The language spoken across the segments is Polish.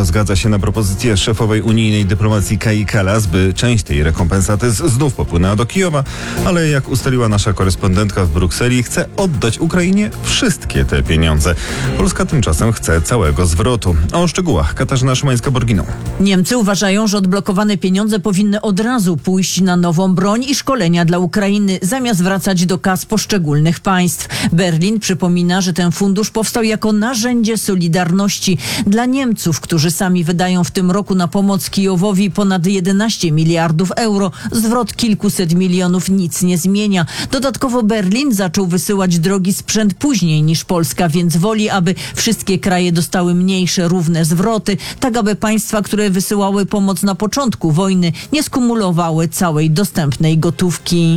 Tusk zgadza się na propozycję szefowej unijnej dyplomacji Kai Kallas, by część tej rekompensaty znów popłynęła do Kijowa, ale jak ustaliła nasza korespondentka w Brukseli, chce oddać Ukrainie wszystkie te pieniądze. Polska tymczasem chce całego zwrotu. O szczegółach Katarzyna Szymańska-Borginą. Niemcy uważają, że odblokowane pieniądze powinny od razu pójść na nową broń i szkolenia dla Ukrainy, zamiast wracać do kas poszczególnych państw. Berlin przypomina, że ten fundusz powstał jako narzędzie solidarności dla Niemców, którzy sami wydają w tym roku na pomoc Kijowowi ponad 11 miliardów euro. Zwrot kilkuset milionów nic nie zmienia. Dodatkowo Berlin zaczął wysyłać drogi sprzęt później niż Polska, więc woli, aby wszystkie kraje dostały mniejsze, równe zwroty, tak aby państwa, które wysyłały pomoc na początku wojny, nie skumulowały całej dostępnej gotówki.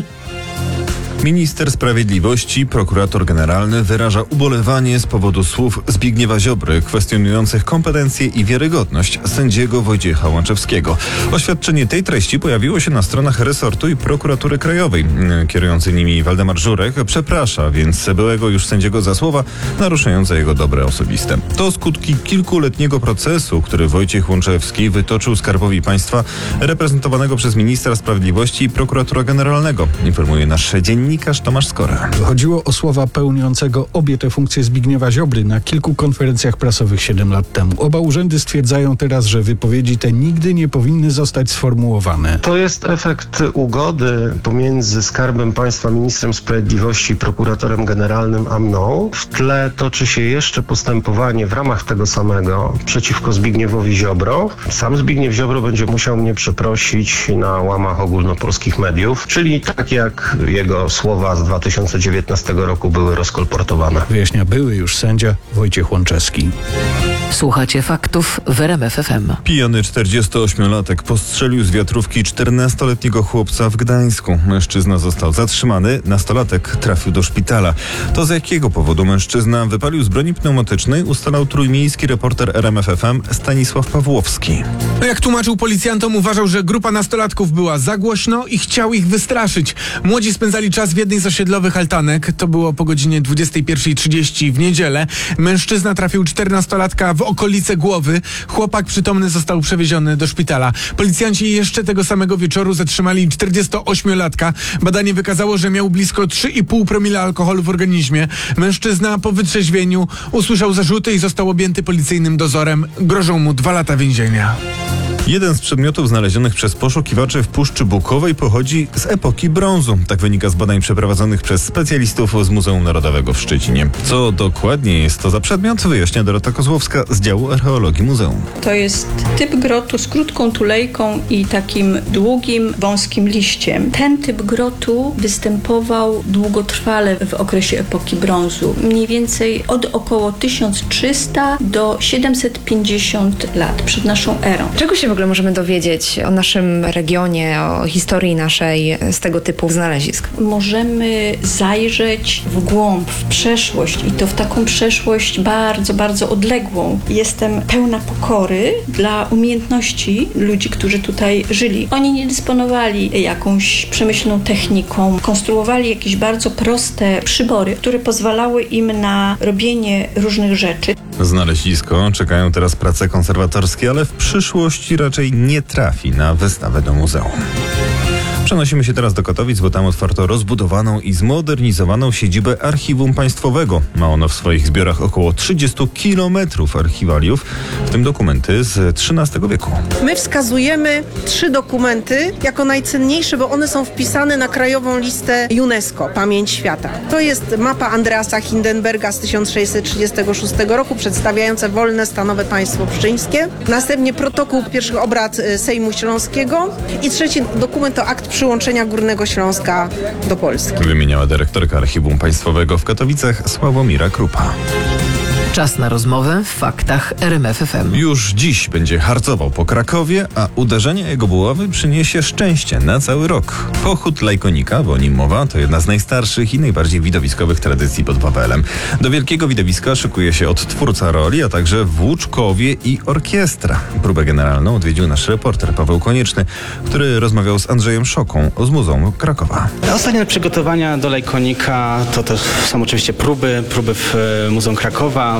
Minister Sprawiedliwości, prokurator generalny wyraża ubolewanie z powodu słów Zbigniewa Ziobry kwestionujących kompetencje i wiarygodność sędziego Wojciecha Łączewskiego. Oświadczenie tej treści pojawiło się na stronach resortu i prokuratury krajowej. Kierujący nimi Waldemar Żurek przeprasza więc byłego już sędziego za słowa naruszające jego dobre osobiste. To skutki kilkuletniego procesu, który Wojciech Łączewski wytoczył Skarbowi Państwa reprezentowanego przez ministra sprawiedliwości i prokuratora generalnego, informuje nasz dziennikarz Tomasz Skora. Chodziło o słowa pełniącego obie te funkcje Zbigniewa Ziobry na kilku konferencjach prasowych 7 lat temu. Oba urzędy stwierdzają teraz, że wypowiedzi te nigdy nie powinny zostać sformułowane. To jest efekt ugody pomiędzy Skarbem Państwa, ministrem sprawiedliwości, prokuratorem generalnym a mną. W tle toczy się jeszcze postępowanie w ramach tego samego przeciwko Zbigniewowi Ziobro. Sam Zbigniew Ziobro będzie musiał mnie przeprosić na łamach ogólnopolskich mediów, czyli tak jak jego słowa z 2019 roku były rozkolportowane. Wyjaśnia były już sędzia Wojciech Łączewski. Słuchacie faktów w RMF FM. Pijany 48-latek postrzelił z wiatrówki 14-letniego chłopca w Gdańsku. Mężczyzna został zatrzymany, nastolatek trafił do szpitala. To z jakiego powodu mężczyzna wypalił z broni pneumatycznej, ustalał trójmiejski reporter RMF FM Stanisław Pawłowski. Jak tłumaczył policjantom, uważał, że grupa nastolatków była za głośno i chciał ich wystraszyć. Młodzi spędzali czas w jednej z osiedlowych altanek. To było po godzinie 21:30 w niedzielę. Mężczyzna trafił 14-latka w okolice głowy. Chłopak przytomny został przewieziony do szpitala. Policjanci jeszcze tego samego wieczoru zatrzymali 48-latka. Badanie wykazało, że miał blisko 3,5 promila alkoholu w organizmie. Mężczyzna po wytrzeźwieniu usłyszał zarzuty i został objęty policyjnym dozorem. Grożą mu 2 lata więzienia. Jeden z przedmiotów znalezionych przez poszukiwaczy w Puszczy Bukowej pochodzi z epoki brązu. Tak wynika z badań przeprowadzonych przez specjalistów z Muzeum Narodowego w Szczecinie. Co dokładnie jest to za przedmiot, wyjaśnia Dorota Kozłowska z działu archeologii muzeum. To jest typ grotu z krótką tulejką i takim długim, wąskim liściem. Ten typ grotu występował długotrwale w okresie epoki brązu. Mniej więcej od około 1300 do 750 lat przed naszą erą. Czego się w ogóle możemy dowiedzieć o naszym regionie, o historii naszej z tego typu znalezisk? Możemy zajrzeć w głąb, w przeszłość i to w taką przeszłość bardzo, bardzo odległą. Jestem pełna pokory dla umiejętności ludzi, którzy tutaj żyli. Oni nie dysponowali jakąś przemyślną techniką, konstruowali jakieś bardzo proste przybory, które pozwalały im na robienie różnych rzeczy. Znalezisko czekają teraz prace konserwatorskie, ale w przyszłości raczej nie trafi na wystawę do muzeum. Przenosimy się teraz do Katowic, bo tam otwarto rozbudowaną i zmodernizowaną siedzibę Archiwum Państwowego. Ma ono w swoich zbiorach około 30 kilometrów archiwaliów, w tym dokumenty z XIII wieku. My wskazujemy 3 dokumenty jako najcenniejsze, bo one są wpisane na krajową listę UNESCO, Pamięć Świata. To jest mapa Andreasa Hindenberga z 1636 roku, przedstawiająca wolne, stanowe państwo pszczyńskie. Następnie protokół pierwszych obrad Sejmu Śląskiego i 3 dokument to akt przyłączenia Górnego Śląska do Polski. Wymieniała dyrektorka Archiwum Państwowego w Katowicach Sławomira Krupa. Czas na rozmowę w faktach RMF FM. Już dziś będzie harcował po Krakowie, a uderzenie jego buławy przyniesie szczęście na cały rok. Pochód Lajkonika, bo o nim mowa, to jedna z najstarszych i najbardziej widowiskowych tradycji pod Wawelem. Do wielkiego widowiska szykuje się odtwórca roli, a także włóczkowie i orkiestra. Próbę generalną odwiedził nasz reporter Paweł Konieczny, który rozmawiał z Andrzejem Szoką z Muzeum Krakowa. Ostatnie przygotowania do Lajkonika to są oczywiście próby w Muzeum Krakowa.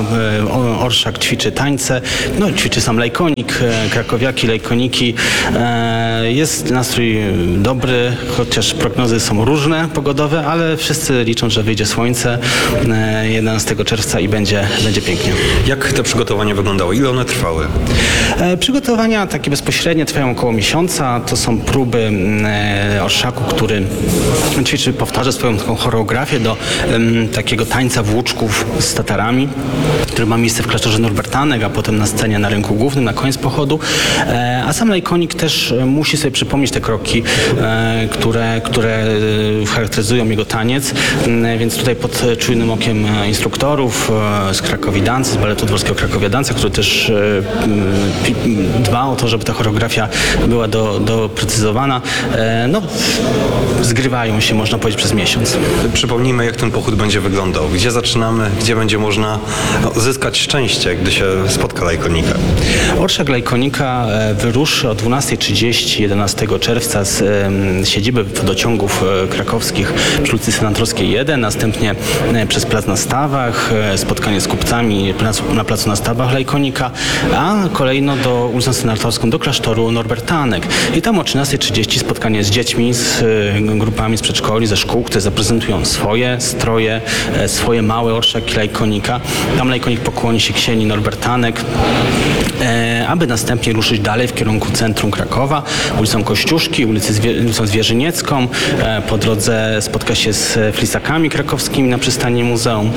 orszak ćwiczy tańce, ćwiczy sam lejkonik, krakowiaki, lejkoniki. Jest nastrój dobry, chociaż prognozy są różne pogodowe, ale wszyscy liczą, że wyjdzie słońce 11 czerwca i będzie pięknie. Jak te przygotowania wyglądały? Ile one trwały? Przygotowania takie bezpośrednie trwają około miesiąca. To są próby orszaku, który powtarza swoją taką choreografię do takiego tańca włóczków z Tatarami, który ma miejsce w klasztorze Norbertanek, a potem na scenie na rynku głównym, na koniec pochodu. A sam lejkonik też musi sobie przypomnieć te kroki, które charakteryzują jego taniec, więc tutaj pod czujnym okiem instruktorów z Krakowi Dance, z Baletu Dworskiego Krakowia Dance, który też dba o to, żeby ta choreografia była doprecyzowana, zgrywają się, można powiedzieć, przez miesiąc. Przypomnijmy, jak ten pochód będzie wyglądał. Gdzie zaczynamy, gdzie będzie można zyskać szczęście, gdy się spotka lejkonika? Orszak lejkonika wyruszy o 12:30 11 czerwca z siedziby wodociągów krakowskich przy ulicy Senatorskiej 1, następnie przez Plac na Stawach, spotkanie z kupcami na Placu na Stawach lejkonika, a kolejno do ulicą Senatorską, do klasztoru Norbertanek. I tam o 13:30 spotkanie z dziećmi, z grupami z przedszkoli, ze szkół, które zaprezentują swoje stroje, swoje małe orszaki lejkonika. Tam lejkonik pokłoni się księgi Norbertanek, aby następnie ruszyć dalej w kierunku centrum Krakowa, ulicą Kościuszki, ulicą Zwierzyniecką. Po drodze spotka się z flisakami krakowskimi na przystani muzeum.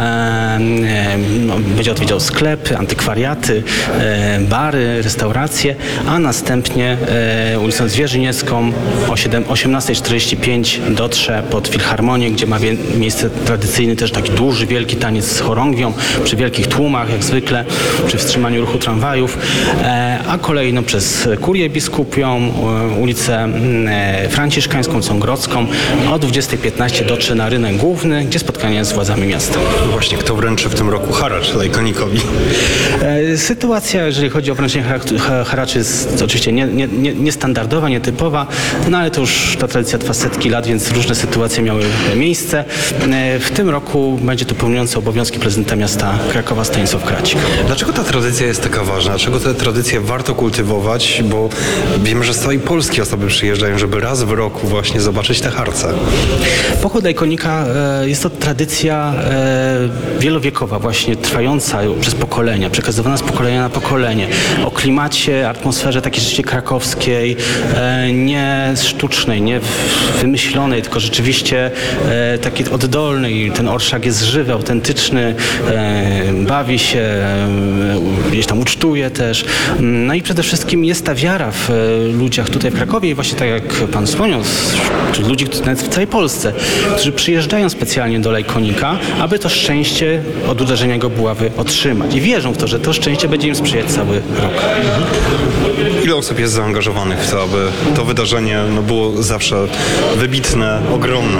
Będzie odwiedział sklepy, antykwariaty, bary, restauracje, a następnie ulicą Zwierzyniecką o 18:45 dotrze pod Filharmonię, gdzie ma miejsce tradycyjny też taki duży, wielki taniec z chorągwią przy wielkich tłumach, jak zwykle, przy wstrzymaniu ruchu tramwajów, a kolejno przez Kurię Biskupią, ulicę Franciszkańską, ulicą Grodzką. O 20:15 dotrze na rynek główny, gdzie spotkanie z władzami miasta. Właśnie, kto wręczy w tym roku haracz lejkonikowi? Sytuacja, jeżeli chodzi o wręczenie haraczy, jest oczywiście niestandardowa, nietypowa, ale to już ta tradycja trwa setki lat, więc różne sytuacje miały miejsce. W tym roku będzie to pełniący obowiązki prezydenta miasta Krakowa Stanisław Kracik. Dlaczego ta tradycja jest taka ważna? Dlaczego tę tradycję warto kultywować? Bo wiemy, że z całej Polski osoby przyjeżdżają, żeby raz w roku właśnie zobaczyć te harce. Pochód lejkonika jest to tradycja wielowiekowa, właśnie trwająca przez pokolenia, przekazywana z pokolenia na pokolenie. O klimacie, atmosferze takiej rzeczywiście krakowskiej, nie sztucznej, nie wymyślonej, tylko rzeczywiście takiej oddolnej. Ten orszak jest żywy, autentyczny, bawi się, gdzieś tam ucztuje też. No i przede wszystkim jest ta wiara w ludziach tutaj w Krakowie i właśnie tak jak pan wspomniał, ludzi nawet w całej Polsce, którzy przyjeżdżają specjalnie do lejkonika, aby to szczęście od uderzenia go buławy otrzymać. I wierzą w to, że to szczęście będzie im sprzyjać cały rok. Ile osób jest zaangażowanych w to, aby to wydarzenie było zawsze wybitne, ogromne?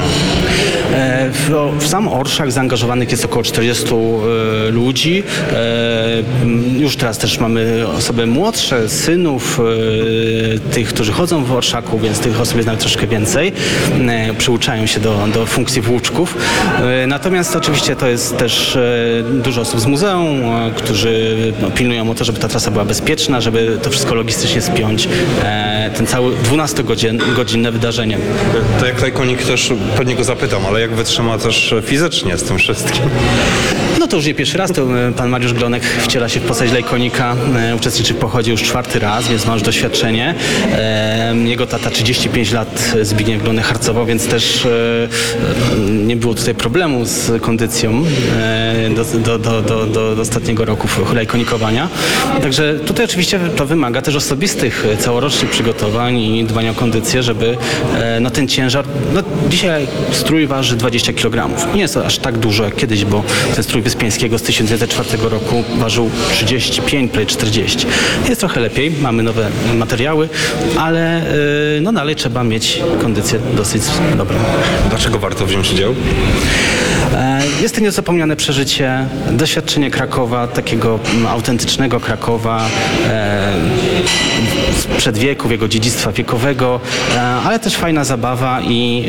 W sam orszak zaangażowanych jest około 40 ludzi. Już teraz też mamy osoby młodsze, synów, tych, którzy chodzą w orszaku, więc tych osób jest nawet troszkę więcej. Przyuczają się do funkcji włóczków. Natomiast oczywiście to jest też dużo osób z muzeum, którzy pilnują o to, żeby ta trasa była bezpieczna, żeby to wszystko logistycznie spiąć. Ten cały 12-godzinne wydarzenie. To jak lejkonik też, pewnie go zapytam, ale jak wytrzyma też fizycznie z tym wszystkim? No to już nie pierwszy raz, to pan Mariusz Glonek wciela się w postać lejkonika, uczestniczy w pochodzie już 4. raz, więc ma już doświadczenie. Jego tata 35 lat Zbigniew Glonek harcował, więc też nie było tutaj problemu z kondycją do ostatniego roku lejkonikowania. Także tutaj oczywiście to wymaga też osobistych, całorocznych przygotowań i dbania o kondycję, żeby ten ciężar, dzisiaj strój waży 20 kg. Nie jest to aż tak dużo jak kiedyś, bo ten strój Wyspiańskiego z 1904 roku ważył 35, prawie 40. Jest trochę lepiej, mamy nowe materiały, ale dalej trzeba mieć kondycję dosyć dobrą. Dlaczego warto wziąć udział? Jest to niezapomniane przeżycie, doświadczenie Krakowa, takiego autentycznego Krakowa sprzed wieków, jego dziedzictwa wiekowego, ale też fajna zabawa i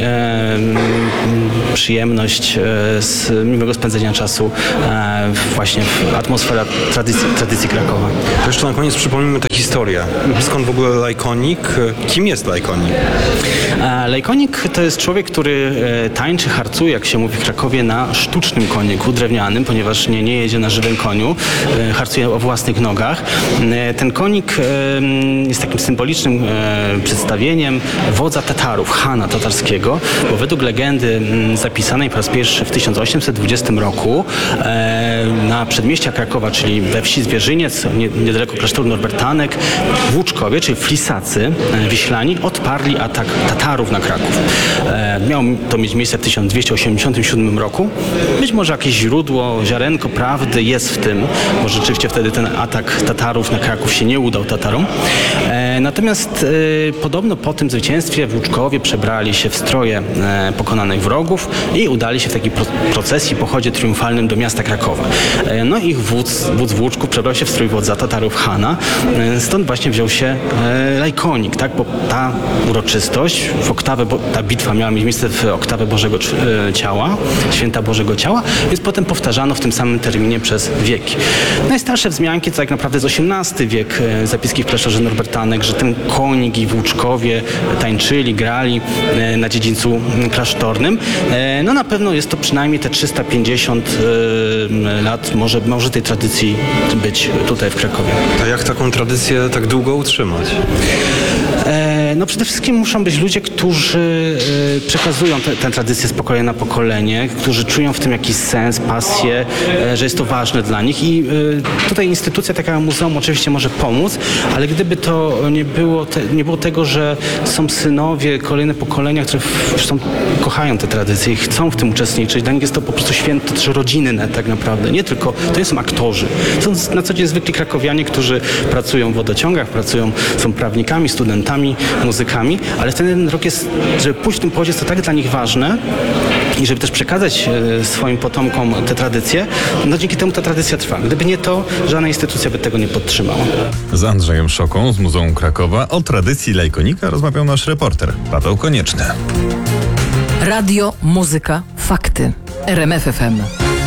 przyjemność z miłego spędzenia czasu właśnie w atmosfera tradycji Krakowa. To jeszcze na koniec przypomnijmy tę historię. Skąd w ogóle Lajkonik? Kim jest Lajkonik? Lajkonik to jest człowiek, który tańczy, harcuje, jak się mówi w Krakowie, na sztucznym koniku drewnianym, ponieważ nie jedzie na żywym koniu, harcuje o własnych nogach. Ten konik jest takim symbolicznym przedstawieniem wodza Tatarów, Hana tatarskiego, bo według legendy zapisanej po raz pierwszy w 1820 roku na przedmieścia Krakowa, czyli we wsi Zwierzyniec, niedaleko klasztoru Norbertanek, Włóczkowie, czyli Flisacy wiślani, odparli atak Tatarów na Kraków. Miało to mieć miejsce w 1287 roku. Być może jakieś źródło, ziarenko prawdy jest w tym, bo rzeczywiście wtedy ten atak Tatarów na Kraków się nie udał Tatarom. Natomiast podobno po tym zwycięstwie Włóczkowie przebrali się w stroje pokonanych wrogów i udali się w takiej procesji, pochodzie triumfalnym do miasta Krakowa. No i wódz Włóczków przebrał się w strój wodza Tatarów Hana. Stąd właśnie wziął się Lajkonik, tak? Bo ta uroczystość w oktawę, bo ta bitwa miała mieć miejsce w oktawę Bożego Ciała, Święta Bożego Ciała, więc potem powtarzano w tym samym terminie przez wieki. Najstarsze wzmianki to tak naprawdę z XVIII wiek, zapiski w klasztorze Norbertanek, że ten konik i Włóczkowie tańczyli, grali na dziedzińcu klasztornym. No na pewno jest to przynajmniej te 350 lat może tej tradycji być tutaj w Krakowie. A jak taką tradycję tak długo utrzymać? No przede wszystkim muszą być ludzie, którzy przekazują tę tradycję z pokolenia na pokolenie, którzy czują w tym jakiś sens, pasję, że jest to ważne dla nich i tutaj instytucja taka jak muzeum oczywiście może pomóc, ale gdyby to nie było tego, że są synowie, kolejne pokolenia, które kochają te tradycje i chcą w tym uczestniczyć, dla nich jest to po prostu święto też rodzinne tak naprawdę, nie tylko, to nie są aktorzy, są na co dzień zwykli krakowianie, którzy pracują w wodociągach, są prawnikami, studentami, muzykami, ale ten rok jest, żeby pójść w tym powodzie, jest to tak dla nich ważne i żeby też przekazać swoim potomkom te tradycje, no dzięki temu ta tradycja trwa. Gdyby nie to, żadna instytucja by tego nie podtrzymała. Z Andrzejem Szoką z Muzeum Krakowa o tradycji Lajkonika rozmawiał nasz reporter Paweł Konieczny. Radio, muzyka, fakty. RMF FM.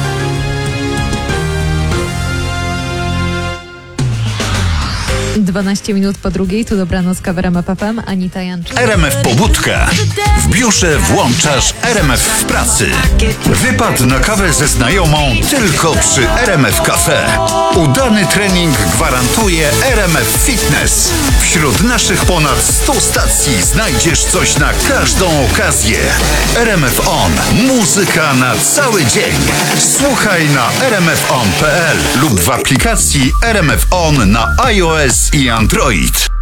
Dwanaście minut po drugiej, tu dobranoc, w RMF FM, Anita Janczyk. RMF Pobudka. W biurze włączasz RMF w pracy. Wypad na kawę ze znajomą tylko przy RMF Cafe. Udany trening gwarantuje RMF Fitness. Wśród naszych ponad 100 stacji znajdziesz coś na każdą okazję. RMF On. Muzyka na cały dzień. Słuchaj na rmfon.pl lub w aplikacji RMF On na iOS i Android.